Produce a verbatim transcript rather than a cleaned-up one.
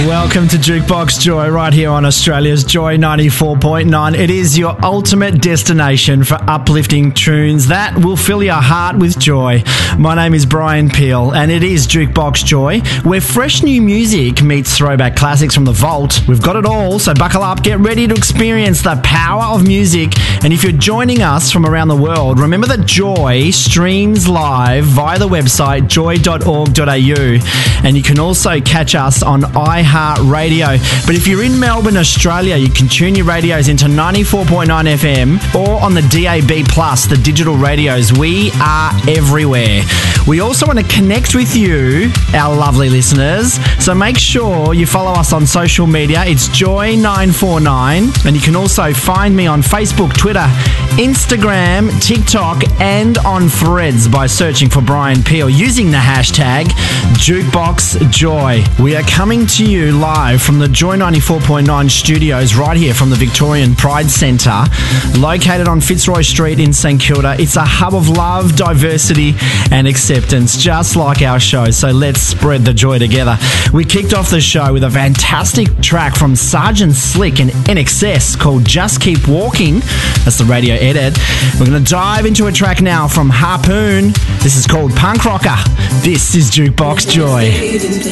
Welcome to Jukebox Joy right here on Australia's Joy ninety-four point nine. It is your ultimate destination for uplifting tunes that will fill your heart with joy. My name is Brian Peel and it is Jukebox Joy, where fresh new music meets throwback classics from the vault. We've got it all, so buckle up, get ready to experience the power of music. And if you're joining us from around the world, remember that Joy streams live via the website joy dot org dot a u, and you can also catch us on iHeartRadio. But if you're in Melbourne, Australia, you can tune your radios into ninety-four point nine F M or on the D A B plus, the digital radios. We are everywhere. We also want to connect with you, our lovely listeners, so make sure you follow us on social media. It's Joy nine four nine, and you can also find me on Facebook, Twitter, Instagram, TikTok, and on Threads by searching for Brian Peel using the hashtag Jukebox Joy. We are coming to you live from the Joy ninety-four point nine studios right here from the Victorian Pride Centre, located on Fitzroy Street in St Kilda. It's a hub of love, diversity and acceptance, just like our show, so let's spread the joy together. We kicked off the show with a fantastic track from Sergeant Slick and N X S called Just Keep Walking. That's the radio edit. We're going to dive into a track now from Harpoon. This is called Punk Rocker. This is Jukebox Joy.